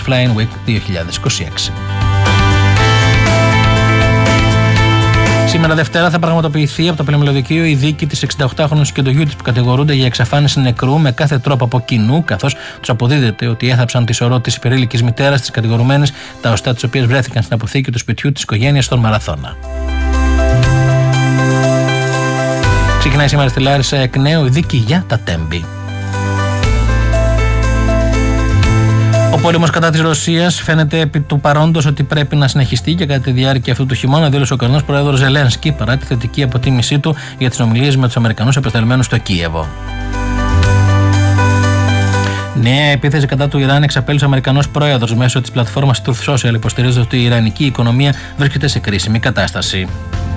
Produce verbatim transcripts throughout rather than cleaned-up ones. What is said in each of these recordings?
Flying Week δύο χιλιάδες είκοσι έξι. Σήμερα Δευτέρα θα πραγματοποιηθεί από το Πολεμελωδικείο η δίκη της εξηνταοκτάχρονης και του γιού της που κατηγορούνται για εξαφάνιση νεκρού με κάθε τρόπο από κοινού, καθώς τους αποδίδεται ότι έθαψαν τη σωρό της υπερήλικης μητέρας της κατηγορουμένης, τα οστά της οποίας βρέθηκαν στην αποθήκη του σπιτιού της οικογένειας στον Μαραθώνα. Ξεκινάει σήμερα στη Λάρισα εκ νέου η δίκη για τα Τέμπη. Ο πόλεμος κατά της Ρωσίας φαίνεται επί του παρόντος ότι πρέπει να συνεχιστεί και κατά τη διάρκεια αυτού του χειμώνα, δήλωσε ο Ουκρανός πρόεδρος Ζελένσκι παρά τη θετική αποτίμησή του για τις ομιλίες με τους Αμερικανούς απεσταλμένους στο Κίεβο. Νέα επίθεση κατά του Ιράν εξαπέλυσε ο Αμερικανός πρόεδρος μέσω της πλατφόρμας Truth Social, υποστηρίζοντας ότι η ιρανική οικονομία βρίσκεται σε κρίσιμη κατάσταση.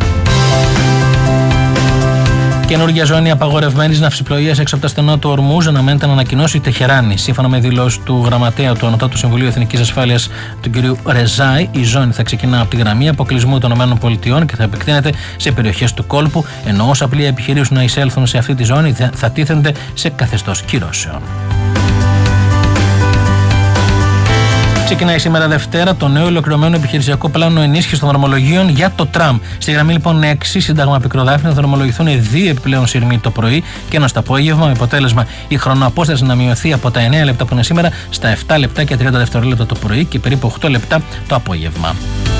Καινούργια ζώνη απαγορευμένης ναυσιπλοείας έξω από τα στενό του Ορμούζ αναμένεται να ανακοινώσει η Τεχεράνη. Σύμφωνα με δηλώσεις του γραμματέα του Ανωτάτου Συμβουλίου Εθνικής Ασφάλειας, του κ. Ρεζάη, η ζώνη θα ξεκινά από τη γραμμή αποκλεισμού των ΗΠΑ και θα επεκτείνεται σε περιοχές του κόλπου, ενώ όσα πλοία επιχειρήσουν να εισέλθουν σε αυτή τη ζώνη θα τίθενται σε καθεστώς κυρώσεων. Ξεκινάει σήμερα Δευτέρα το νέο ολοκληρωμένο επιχειρησιακό πλάνο ενίσχυσης των δρομολογίων για το τραμ. Στη γραμμή λοιπόν έξι, Σύνταγμα Πικροδάφνη, θα δρομολογηθούν δύο επιπλέον σειρμοί το πρωί και ένα στο απόγευμα, με αποτέλεσμα η χρονοαπόσταση να μειωθεί από τα εννέα λεπτά που είναι σήμερα στα επτά λεπτά και τριάντα δευτερόλεπτα το πρωί και περίπου οκτώ λεπτά το απόγευμα.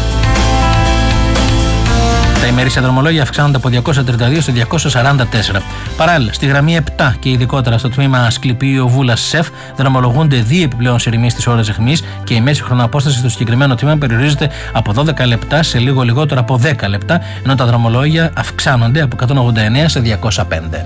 Τα ημερήσια δρομολόγια αυξάνονται από διακόσια τριάντα δύο σε διακόσια σαράντα τέσσερα. Παράλληλα, στη γραμμή επτά και ειδικότερα στο τμήμα Ασκληπίου Βούλας ΣΕΦ δρομολογούνται δύο επιπλέον σειρμοί στις ώρες αιχμής και η μέση χρονοαπόσταση στο συγκεκριμένο τμήμα περιορίζεται από δώδεκα λεπτά σε λίγο λιγότερο από δέκα λεπτά, ενώ τα δρομολόγια αυξάνονται από εκατόν ογδόντα εννέα σε διακόσια πέντε.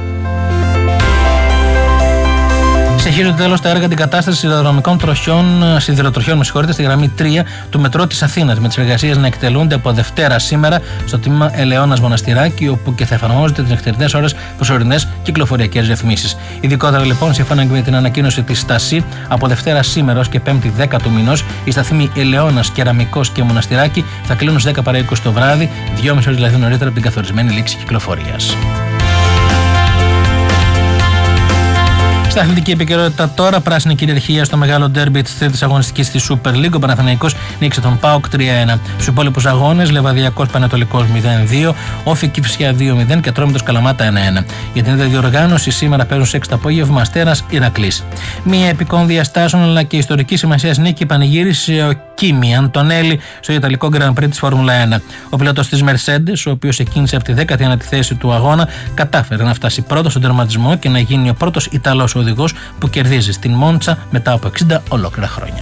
Συνεχίζονται τέλος τα έργα αντικατάστασης σιδηροδρομικών τροχιών, σιδηροτροχιών με συγχωρείτε, στη γραμμή τρία του μετρό της Αθήνας, με τις εργασίες να εκτελούνται από Δευτέρα σήμερα στο τμήμα Ελαιώνας Μοναστηράκι, όπου και θα εφαρμόζονται τις νυχτερινές ώρες προσωρινές κυκλοφοριακές ρυθμίσεις. Ειδικότερα λοιπόν, σύμφωνα με την ανακοίνωση της ΣΤΑΣΥ, από Δευτέρα σήμερα ως και Πέμπτη δέκα του μηνός, οι σταθμοί Ελαιώνας, Κεραμικός και Μοναστηράκι θα κλείνουν στις δέκα παρά είκοσι το βράδυ, δυόμιση ώρες δηλαδή νωρίτερα από την καθορισμένη λήξη κυκλοφορίας. Στα αθλητική επικαιρότητα τώρα, πράσινη κυριαρχία στο μεγάλο ντέρμπι της τρίτης αγωνιστικής της Super League. Ο Παναθηναϊκός νίκησε τον ΠΑΟΚ τρία ένα. Στους υπόλοιπους αγώνες, Λεβαδιακός Πανετολικός μηδέν δύο, Όφη Κηφισιά δύο μηδέν και Ατρόμητος Καλαμάτα ένα ένα. Για την ίδια διοργάνωση, σήμερα παίζουν σε έξι το απόγευμα Αστέρας Ηρακλής. Μία επικών διαστάσεων αλλά και ιστορική σημασίας νίκη πανηγύρισε ο Κίμι Αντωνέλη στο Ιταλικό Grand Prix της Φόρμουλα ένα. Ο πιλότος της Mercedes, ο οποίος εκκίνησε από τη δέκατη ένατη θέση του αγώνα, κατάφερε να φτάσει πρώτος στον τερματισμό και να γίνει ο πρώτος Ιταλός οδηγός που κερδίζει στην Μόντσα μετά από εξήντα ολόκληρα χρόνια.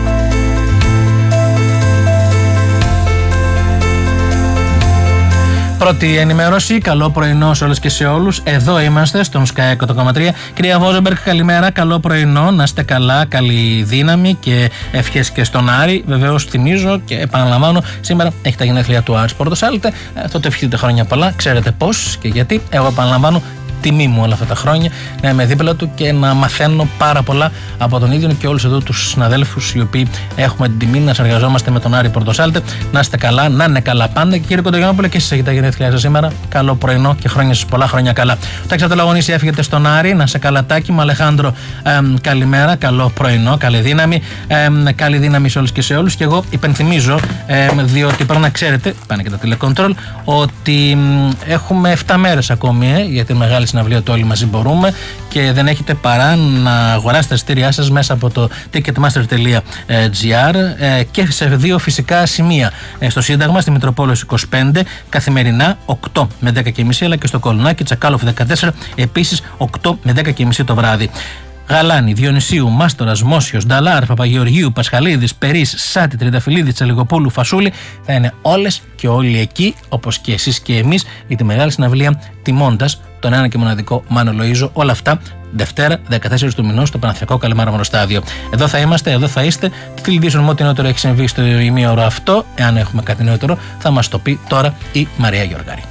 Πρώτη ενημέρωση, καλό πρωινό σε όλες και σε όλους. Εδώ είμαστε στον Sky εκατό κόμμα τρία. Κυρία Βόζεμπεργκ, καλημέρα, καλό πρωινό, να είστε καλά, καλή δύναμη και ευχές και στον Άρη. Βεβαίως θυμίζω και επαναλαμβάνω, σήμερα έχει τα γενέθλια του Άρης Πορτοσάλτε. Τότε ευχηθείτε χρόνια πολλά, ξέρετε πώς και γιατί. Εγώ επαναλαμβάνω, τιμή μου όλα αυτά τα χρόνια να είμαι δίπλα του και να μαθαίνω πάρα πολλά από τον ίδιο και όλους εδώ τους συναδέλφους οι οποίοι έχουμε την τιμή να συνεργαζόμαστε με τον Άρη Πορτοσάλτε. Να είστε καλά, να είναι καλά πάντα. Και κύριε Κοντογιαννόπουλε, και εσείς έχετε τα γενέθλιά σας σήμερα. Καλό πρωινό και χρόνια σας πολλά, χρόνια καλά. Ο Τάκης Ατελαγωνής έφυγεται στον Άρη, να σε καλά Τάκη. Μου Αλεχάνδρο, ε, καλημέρα, καλό πρωινό, καλή δύναμη. Ε, καλή δύναμη σε όλους και σε όλους. Και εγώ υπενθυμίζω, ε, διότι πρέπει να ξέρετε, πάνε και τα τηλεκοντρόλ, ότι ε, έχουμε επτά μέρες ακόμη ε, για τη μεγάλη συναυλία του Όλοι Μαζί Μπορούμε και δεν έχετε παρά να αγοράσετε τα εισιτήριά σας μέσα από το ticketmaster τελεία gr και σε δύο φυσικά σημεία. Στο Σύνταγμα, στη Μητροπόλεως είκοσι πέντε, καθημερινά οκτώ με δέκα και τριάντα, και στο Κολονάκι Τσακάλοφ δεκατέσσερα, επίσης οκτώ με δέκα και τριάντα το βράδυ. Γαλάνη, Διονυσίου, Μάστορας, Μόσιος, Νταλάρ, Παπαγεωργίου, Πασχαλίδης, Περής, Σάτι, Τριανταφυλλίδη, Τσαλιγοπούλου, Φασούλη, θα είναι όλες και όλοι εκεί, όπως και εσείς και εμείς, για τη μεγάλη συναυλία τιμώντας τον ένα και μοναδικό Μάνο Λοΐζο. Όλα αυτά Δευτέρα, δεκατέσσερις του μηνός, στο Παναθηναϊκό Καλαμάραμαρο Στάδιο. Εδώ θα είμαστε, εδώ θα είστε. Τι τηλεδίσουν με ό,τι νεότερο έχει συμβεί στο ημίωρο αυτό. Εάν έχουμε κάτι νεότερο, θα μας το πει τώρα η Μαρία Γιοργάρη.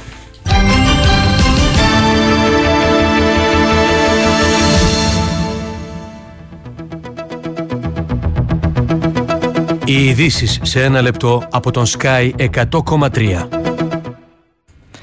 Οι ειδήσεις σε ένα λεπτό από τον Sky εκατό κόμμα τρία.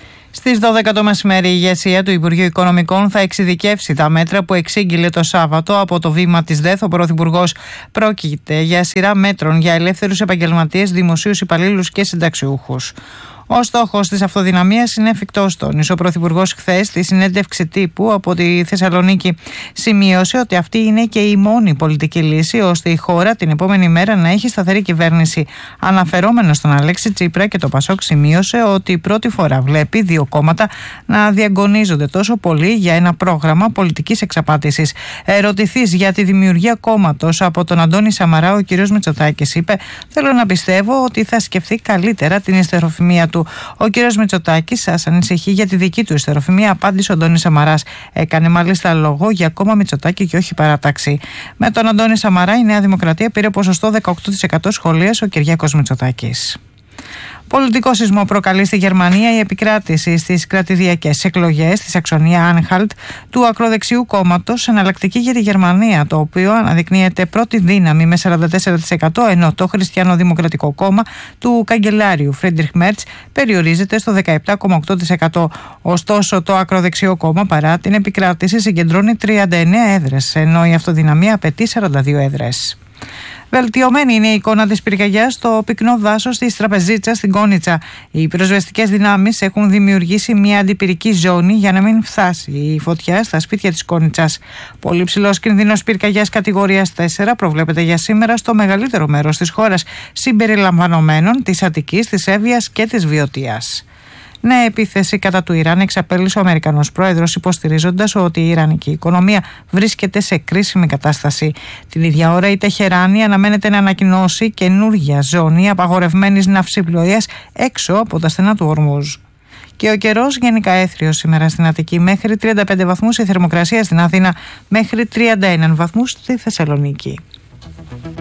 Στις δώδεκα το μεσημέρι, η ηγεσία του Υπουργείου Οικονομικών θα εξειδικεύσει τα μέτρα που εξήγηλε το Σάββατο από το βήμα της ΔΕΘ. Ο Πρωθυπουργός πρόκειται για σειρά μέτρων για ελεύθερους επαγγελματίες, δημοσίους υπαλλήλους και συνταξιούχους. Ο στόχος της αυτοδυναμίας είναι εφικτός, τόνισε ο Πρωθυπουργός χθες στη συνέντευξη τύπου από τη Θεσσαλονίκη. Σημείωσε ότι αυτή είναι και η μόνη πολιτική λύση ώστε η χώρα την επόμενη μέρα να έχει σταθερή κυβέρνηση. Αναφερόμενος στον Αλέξη Τσίπρα και το Πασόκ, σημείωσε ότι πρώτη φορά βλέπει δύο κόμματα να διαγωνίζονται τόσο πολύ για ένα πρόγραμμα πολιτικής εξαπάτησης. Ερωτηθείς για τη δημιουργία κόμματος από τον Αντώνη Σαμαρά, ο κ. Μητσοτάκης είπε: «Θέλω να πιστεύω ότι θα σκεφτεί καλύτερα την ιστεροφημία του». Ο κ. Μητσοτάκης σας ανησυχεί για τη δική του ιστεροφημία, απάντησε ο Αντώνης Σαμαράς. Έκανε μάλιστα λόγο για κόμμα Μητσοτάκη και όχι παράταξη. Με τον Αντώνη Σαμαρά η Νέα Δημοκρατία πήρε ποσοστό δεκαοκτώ τοις εκατό, σχολίασε ο Κυριάκος Μητσοτάκης. Πολιτικό σεισμό προκαλεί στη Γερμανία η επικράτηση στις κρατηδιακές εκλογές στη Σαξονία Άνχαλτ του ακροδεξιού κόμματος Εναλλακτική για τη Γερμανία, το οποίο αναδεικνύεται πρώτη δύναμη με σαράντα τέσσερα τοις εκατό, ενώ το Χριστιανοδημοκρατικό κόμμα του καγκελάριου Φρίντριχ Μέρτς περιορίζεται στο δεκαεπτά κόμμα οκτώ τοις εκατό. Ωστόσο, το ακροδεξιό κόμμα, παρά την επικράτηση, συγκεντρώνει τριάντα εννέα έδρες, ενώ η αυτοδυναμία απαιτεί σαράντα δύο έδρες. Βελτιωμένη είναι η εικόνα της πυρκαγιάς στο πυκνό δάσος της Τραπεζίτσας στην Κόνιτσα. Οι πυροσβεστικές δυνάμεις έχουν δημιουργήσει μια αντιπυρική ζώνη για να μην φτάσει η φωτιά στα σπίτια της Κόνιτσας. Πολύ ψηλός κινδύνος πυρκαγιάς κατηγορίας τέσσερα προβλέπεται για σήμερα στο μεγαλύτερο μέρος της χώρας, συμπεριλαμβανομένων της Αττικής, της Εύβοιας και της Βιωτίας. Νέα επίθεση κατά του Ιράν εξαπέλυσε ο Αμερικανός πρόεδρος, υποστηρίζοντας ότι η ιρανική οικονομία βρίσκεται σε κρίσιμη κατάσταση. Την ίδια ώρα η Τεχεράνη αναμένεται να ανακοινώσει καινούργια ζώνη απαγορευμένης ναυσιπλοείας έξω από τα στενά του Ορμούζ. Και ο καιρός γενικά έθριος σήμερα στην Αττική, μέχρι τριάντα πέντε βαθμούς η θερμοκρασία στην Αθήνα, μέχρι τριάντα ένα βαθμούς στη Θεσσαλονίκη.